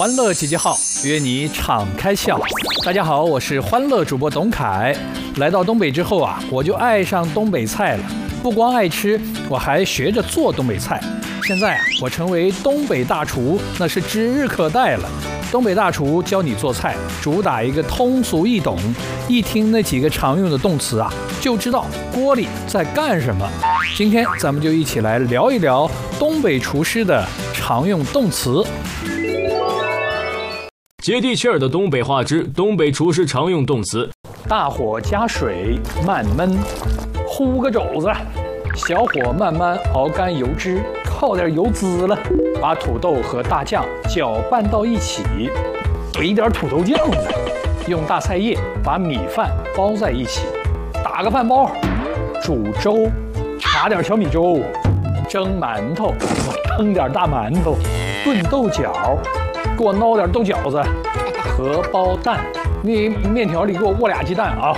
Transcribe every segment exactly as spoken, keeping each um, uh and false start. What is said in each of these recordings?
欢乐集结号，约你敞开笑。大家好，我是欢乐主播董凯。来到东北之后啊，我就爱上东北菜了。不光爱吃，我还学着做东北菜。现在啊，我成为东北大厨，那是指日可待了。东北大厨教你做菜，主打一个通俗易懂，一听那几个常用的动词啊，就知道锅里在干什么。今天咱们就一起来聊一聊东北厨师的常用动词。 接地气儿的东北话之东北厨师常用动词： 大火加水慢焖，烀个肘子，小火慢慢熬干油脂，靠点油滋了，把土豆和大酱搅拌到一起，怼点土豆酱子，用大菜叶把米饭包在一起，打个饭包，煮粥，打点小米粥，蒸馒头，蒸点大馒头，炖豆角，给我捞点豆饺子，荷包蛋，你面条里给我卧俩鸡蛋啊！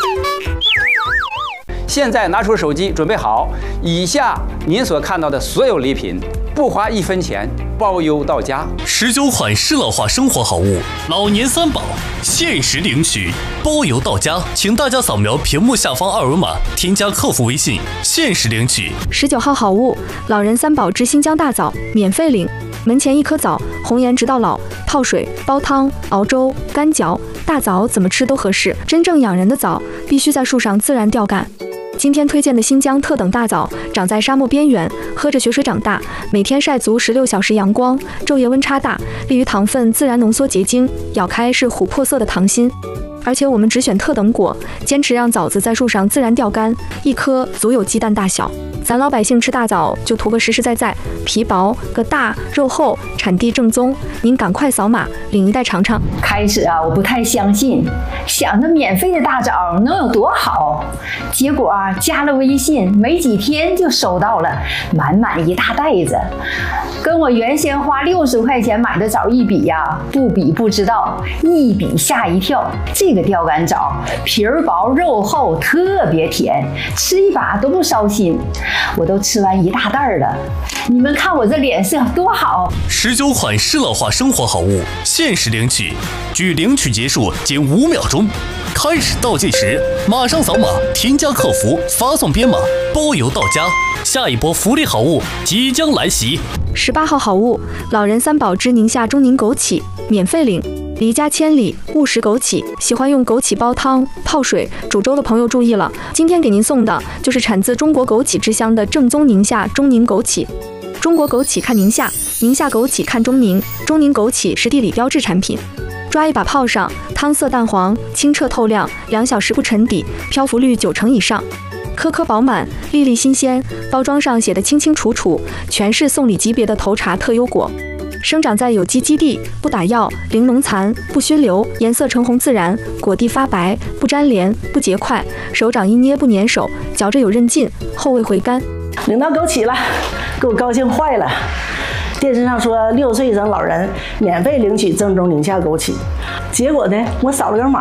现在拿出手机，准备好。以下您所看到的所有礼品，不花一分钱，包邮到家。 十九款适老化生活好物，老年三宝，限时领取，包邮到家。请大家扫描屏幕下方二维码，添加客服微信，限时领取。 十九号好物，老人三宝之新疆大枣，免费领。门前一颗枣，红颜直到老，泡水、煲汤、熬粥、干嚼，大枣怎么吃都合适。真正养人的枣，必须在树上自然吊干。今天推荐的新疆特等大枣，长在沙漠边缘，喝着雪水长大，每天晒足十六小时阳光，昼夜温差大，利于糖分自然浓缩结晶，咬开是琥珀色的糖心。而且我们只选特等果，坚持让枣子在树上自然吊干，一颗足有鸡蛋大小。咱老百姓吃大枣就图个实实在在，皮薄个大，肉厚，产地正宗。您赶快扫码领一袋尝尝。 开始啊，我不太相信，想着免费的大枣能有多好，结果啊，加了微信没几天就收到了满满一大袋子，跟我原先花六十块钱买的枣一比呀、啊，不比不知道，一比吓一跳。这个吊干枣皮儿薄肉厚，特别甜，吃一把都不烧心。我都吃完一大袋了，你们看我这脸色多好！ 十九款适老化生活好物，限时领取，距领取结束仅五秒钟。开始倒计时，马上扫码添加客服，发送编码，包邮到家。下一波福利好物即将来袭。 十八号好物，老人三宝之宁夏中宁枸杞，免费领。离家千里，勿食枸杞。喜欢用枸杞煲汤、泡水、煮粥的朋友注意了，今天给您送的就是产自中国枸杞之乡的正宗宁夏中宁枸杞。中国枸杞看宁夏，宁夏枸杞看中宁，中宁枸杞是地理标志产品。抓一把泡上，汤色淡黄，清澈透亮，两小时不沉底，漂浮率九成以上。颗颗饱满，粒粒新鲜，包装上写的清清楚楚，全是送礼级别的头茶特优果。生长在有机基地，不打药，零农残，不熏流，颜色橙红自然，果蒂发白，不粘连，不结块，手掌一捏不粘手，嚼着有韧劲，后味回甘。 领到枸杞了，给我高兴坏了。电视上说六岁以上老人免费领取正宗宁夏枸杞，结果呢，我扫了个码，